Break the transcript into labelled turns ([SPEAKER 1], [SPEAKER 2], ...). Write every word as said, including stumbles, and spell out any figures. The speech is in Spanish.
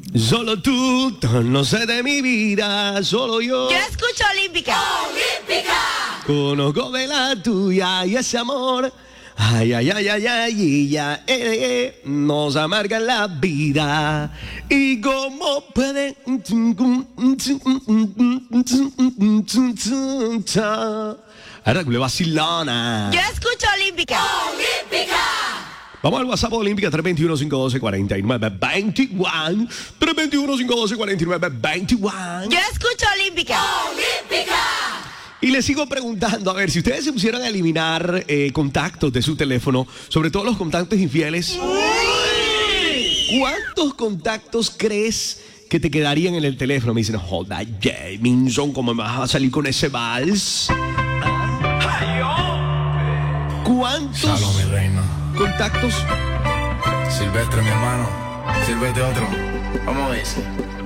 [SPEAKER 1] Solo tú, no sé de mi vida, solo yo.
[SPEAKER 2] Yo escucho Olímpica.
[SPEAKER 3] Olímpica.
[SPEAKER 1] Conozco de la tuya y ese amor. Ay, ay, ay, ay, ay, y ya, eh, eh, nos amarga la vida. Y cómo puede. Ahora, vacilona.
[SPEAKER 2] Yo escucho Olímpica.
[SPEAKER 3] Olímpica.
[SPEAKER 1] Vamos al WhatsApp Olímpica tres dos uno, cinco uno dos, cuatro nueve dos uno. tres dos uno, cinco uno dos, cuatro nueve dos uno.
[SPEAKER 2] Yo escucho Olímpica.
[SPEAKER 3] Olímpica.
[SPEAKER 1] Y les sigo preguntando, a ver, si ustedes se pusieran a eliminar eh, contactos de su teléfono, sobre todo los contactos infieles, ¿cuántos contactos crees que te quedarían en el teléfono? Me dicen, joda, Jaminson, ¿cómo me vas a salir con ese vals? ¿Cuántos
[SPEAKER 4] Shalom, mi reina.
[SPEAKER 1] contactos?
[SPEAKER 4] Silvestre, mi hermano. Silvestre otro. Vamos a ver.